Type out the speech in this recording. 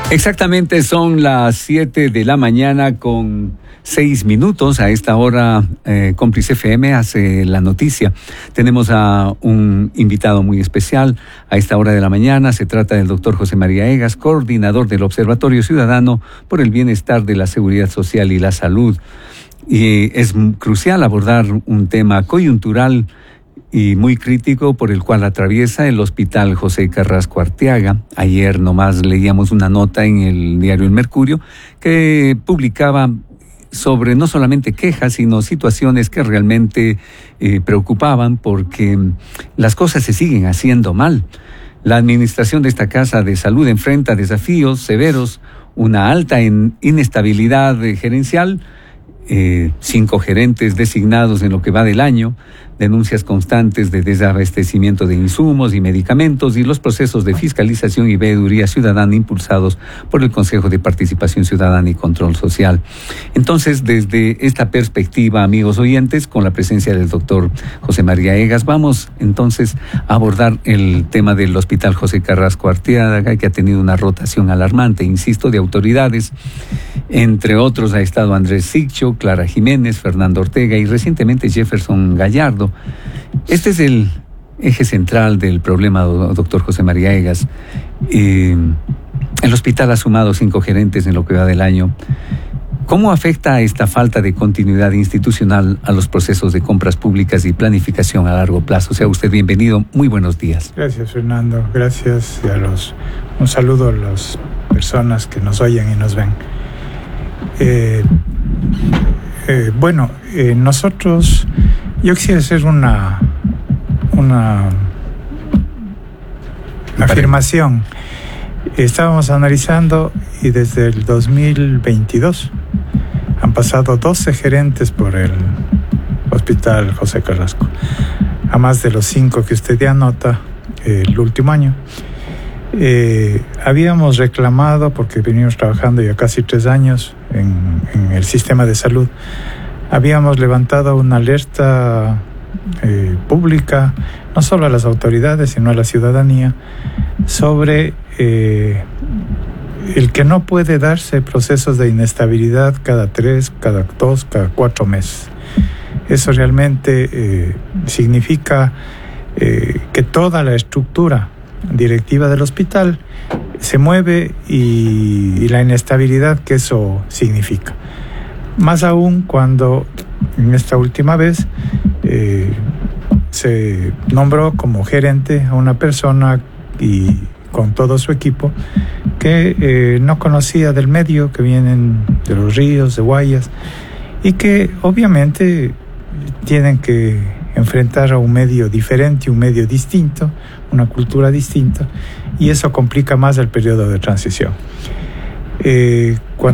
Exactamente, son las 7 de la mañana con 6 minutos. A esta hora, Cómplice FM hace la noticia. Tenemos a un invitado muy especial a esta hora de la mañana. Se trata del doctor José María Egas, coordinador del Observatorio Ciudadano por el Bienestar de la Seguridad Social y la Salud. Y es crucial abordar un tema coyuntural y muy crítico por el cual atraviesa el Hospital José Carrasco Arteaga. Ayer nomás leíamos una nota en el diario El Mercurio que publicaba sobre no solamente quejas, sino situaciones que realmente preocupaban porque las cosas se siguen haciendo mal. La administración de esta casa de salud enfrenta desafíos severos, una alta inestabilidad gerencial, 5 gerentes designados en lo que va del año, denuncias constantes de desabastecimiento de insumos y medicamentos y los procesos de fiscalización y veeduría ciudadana impulsados por el Consejo de Participación Ciudadana y Control Social. Entonces, desde esta perspectiva, amigos oyentes, con la presencia del doctor José María Egas, vamos entonces a abordar el tema del Hospital José Carrasco Arteaga, que ha tenido una rotación alarmante, insisto, de autoridades. Entre otros ha estado Andrés Siccho, Clara Jiménez, Fernando Ortega y recientemente Jefferson Gallardo. Este es el eje central del problema, doctor José María Egas. El hospital ha sumado 5 gerentes en lo que va del año. ¿Cómo afecta esta falta de continuidad institucional a los procesos de compras públicas y planificación a largo plazo? Sea usted bienvenido. Muy buenos días. Gracias, Fernando. Gracias un saludo a las personas que nos oyen y nos ven. Nosotros, yo quisiera hacer una afirmación. Estábamos analizando y desde el 2022 han pasado 12 gerentes por el Hospital José Carrasco, a más de los 5 que usted ya anota el último año. Habíamos reclamado, porque venimos trabajando ya casi 3 años en el sistema de salud, habíamos levantado una alerta pública, no solo a las autoridades, sino a la ciudadanía, sobre el que no puede darse procesos de inestabilidad cada 3, cada 2, cada 4 meses. Eso realmente significa que toda la estructura directiva del hospital se mueve y la inestabilidad que eso significa. Más aún cuando en esta última vez se nombró como gerente a una persona y con todo su equipo que no conocía del medio, que vienen de los ríos, de Guayas, y que obviamente tienen que enfrentar a un medio diferente, un medio distinto, una cultura distinta, y eso complica más el periodo de transición.